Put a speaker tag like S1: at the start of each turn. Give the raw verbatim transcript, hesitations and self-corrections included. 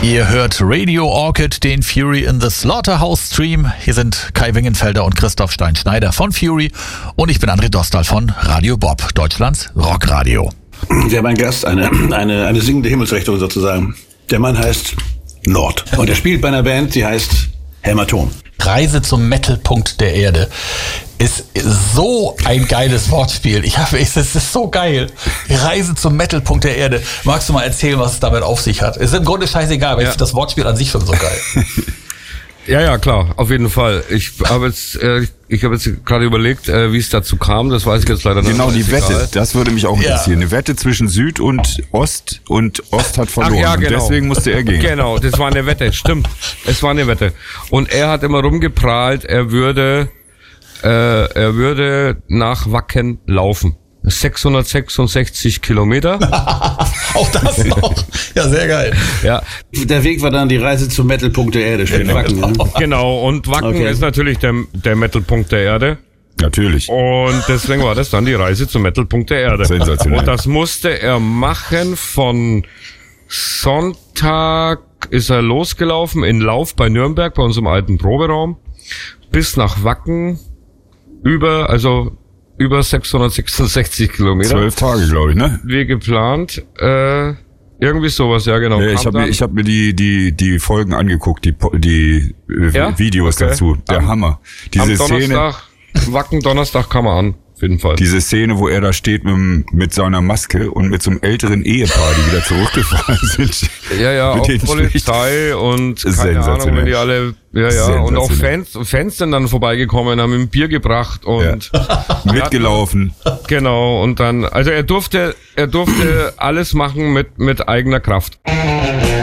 S1: Ihr hört Radio Orchid, den Fury in the Slaughterhouse Stream. Hier sind Kai Wingenfelder und Christoph Stein-Schneider von Fury und ich bin André Dostal von Radio Bob, Deutschlands Rockradio.
S2: Wir haben einen Gast, eine, eine, eine singende Himmelsrichtung sozusagen. Der Mann heißt Nord und er spielt bei einer Band, die heißt Hämatom.
S1: Reise zum Metal-Punkt der Erde ist so ein geiles Wortspiel. Ich habe, es ist so geil. Reise zum Metal-Punkt der Erde. Magst du mal erzählen, was es damit auf sich hat? Ist im Grunde scheißegal, aber ja. Ich finde das Wortspiel an sich schon so geil.
S3: Ja, ja, klar, auf jeden Fall. Ich habe jetzt, äh, ich habe jetzt gerade überlegt, äh, wie es dazu kam. Das weiß ich jetzt leider nicht.
S4: Genau, die Wette.
S3: Egal.
S4: Das würde mich auch interessieren.
S1: Ja.
S4: Eine Wette zwischen Süd und Ost und Ost hat verloren.
S3: Ach ja, genau.
S4: Und deswegen musste er gehen.
S3: Genau, das war eine Wette. Stimmt, es war eine Wette. Und er hat immer rumgeprahlt, er würde, äh, er würde nach Wacken laufen. sechshundertsechsundsechzig Kilometer.
S1: Auch das noch. Ja, sehr geil.
S3: Ja.
S2: Der Weg war dann die Reise zum Metal-Punkt der Erde. Schön Wacken, ne?
S3: Genau, und Wacken
S2: Okay.
S3: ist natürlich der, der Metal-Punkt der Erde.
S4: Natürlich.
S3: Und deswegen war das dann die Reise zum Metal-Punkt der Erde.
S4: Sensationell.
S3: Und das musste er machen von Sonntag ist er losgelaufen in Lauf bei Nürnberg, bei unserem alten Proberaum, bis nach Wacken über, also über sechshundertsechsundsechzig Kilometer.
S4: Zwölf Tage, glaube ich, ne?
S3: Wie geplant. Äh, irgendwie sowas, ja genau.
S4: Ja, ich habe mir, ich hab mir die die die Folgen angeguckt, die die äh,
S3: Ja?
S4: Videos
S3: Okay.
S4: dazu. Der
S3: Am-
S4: Hammer.
S3: Am
S4: Diese Szene,
S3: Donnerstag, Wacken Donnerstag kam er an, auf jeden Fall.
S4: diese Szene, wo er da steht mit, mit seiner Maske und mit so einem älteren Ehepaar, die wieder zurückgefahren sind.
S3: Ja, ja,
S4: Mit
S3: auch
S4: denen
S3: Polizei und keine
S4: Sensationell.
S3: Ahnung, wenn die alle, ja, ja, und auch
S4: Sensationell.
S3: Fans, Fans sind dann vorbeigekommen, haben ihm Bier gebracht und
S4: mitgelaufen.
S3: genau, und dann, also er durfte, er durfte alles machen mit, mit eigener Kraft.